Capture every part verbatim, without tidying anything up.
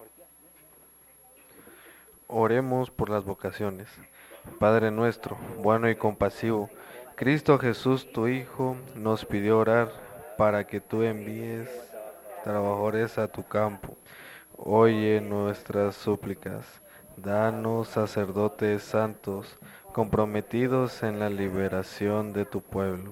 Oremos por las vocaciones. Padre nuestro, bueno y compasivo, Cristo Jesús, tu Hijo, nos pidió orar para que tú envíes trabajadores a tu campo. Oye nuestras súplicas. Danos sacerdotes santos, comprometidos en la liberación de tu pueblo.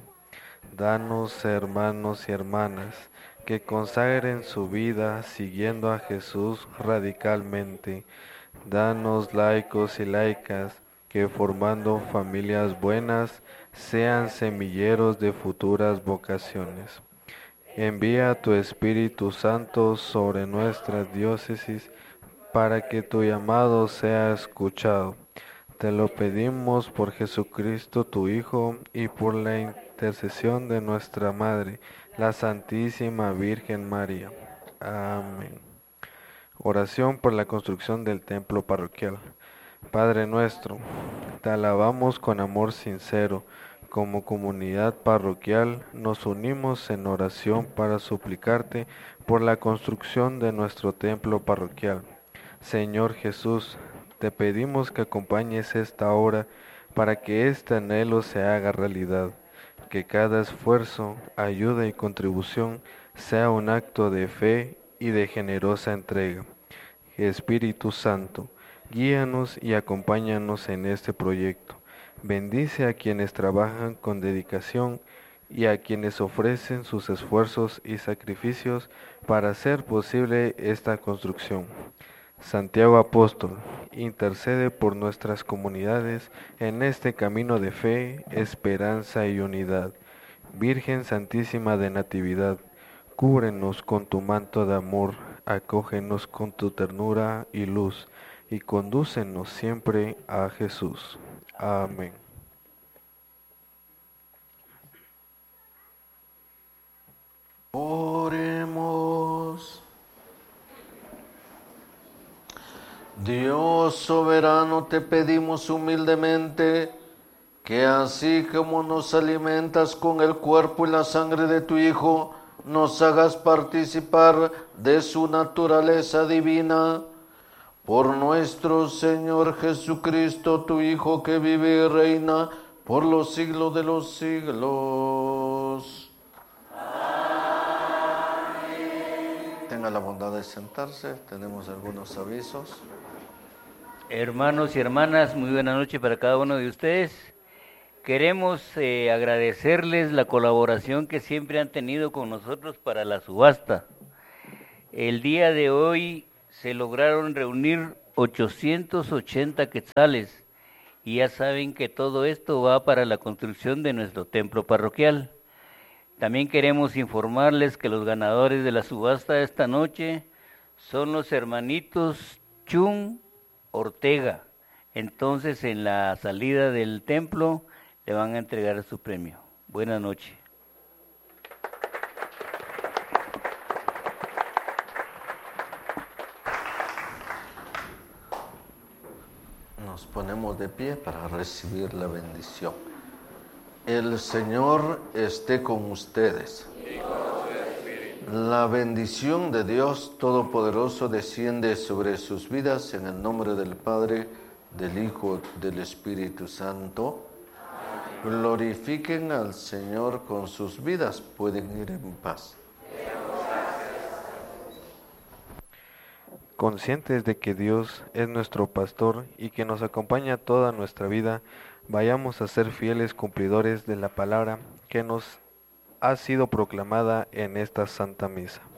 Danos hermanos y hermanas que consagren su vida siguiendo a Jesús radicalmente. Danos laicos y laicas que formando familias buenas sean semilleros de futuras vocaciones. Envía tu Espíritu Santo sobre nuestras diócesis para que tu llamado sea escuchado. Te lo pedimos por Jesucristo tu Hijo y por la intercesión de nuestra Madre, la Santísima Virgen María. Amén. Oración por la construcción del templo parroquial. Padre nuestro, te alabamos con amor sincero. Como comunidad parroquial nos unimos en oración para suplicarte por la construcción de nuestro templo parroquial. Señor Jesús, te pedimos que acompañes esta obra para que este anhelo se haga realidad, que cada esfuerzo, ayuda y contribución sea un acto de fe y de generosa entrega. Espíritu Santo, guíanos y acompáñanos en este proyecto. Bendice a quienes trabajan con dedicación y a quienes ofrecen sus esfuerzos y sacrificios para hacer posible esta construcción. Santiago Apóstol, intercede por nuestras comunidades en este camino de fe, esperanza y unidad. Virgen Santísima de Natividad, cúbrenos con tu manto de amor, acógenos con tu ternura y luz, y condúcenos siempre a Jesús. Amén. Oremos. Dios soberano, te pedimos humildemente que así como nos alimentas con el cuerpo y la sangre de tu Hijo, nos hagas participar de su naturaleza divina. Por nuestro Señor Jesucristo, tu Hijo, que vive y reina por los siglos de los siglos. Amén. Tenga la bondad de sentarse, tenemos algunos avisos. Hermanos y hermanas, muy buena noche para cada uno de ustedes. Queremos eh, agradecerles la colaboración que siempre han tenido con nosotros para la subasta. El día de hoy se lograron reunir ochocientos ochenta quetzales y ya saben que todo esto va para la construcción de nuestro templo parroquial. También queremos informarles que los ganadores de la subasta de esta noche son los hermanitos Chun Ortega. Entonces, en la salida del templo le van a entregar su premio. Buenas noches. Nos ponemos de pie para recibir la bendición. El Señor esté con ustedes. La bendición de Dios Todopoderoso desciende sobre sus vidas en el nombre del Padre, del Hijo, del Espíritu Santo. Glorifiquen al Señor con sus vidas, pueden ir en paz. Conscientes de que Dios es nuestro pastor y que nos acompaña toda nuestra vida, vayamos a ser fieles cumplidores de la palabra que nos ha sido proclamada en esta Santa Misa.